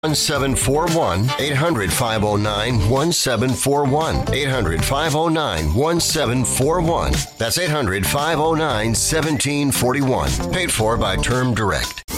1741. 800-509-1741. 800-509-1741. That's 800-509-1741. Paid for by Term Direct.